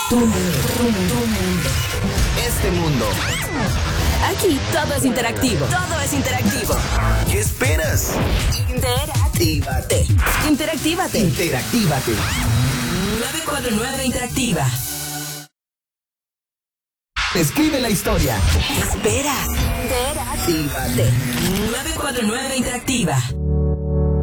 Tu mundo. Este mundo. Aquí todo es interactivo. Todo es interactivo. ¿Qué esperas? Interactívate. Interactívate. 949 Interactiva. Escribe la historia. Espera. Interactívate. 949 Interactiva.